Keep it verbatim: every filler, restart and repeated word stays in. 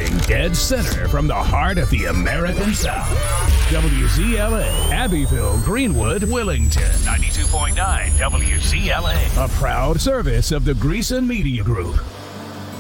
Broadcasting dead center from the heart of the American South. W Z L A, Abbeville, Greenwood, Willington. ninety-two point nine W Z L A. A proud service of the Greason Media Group.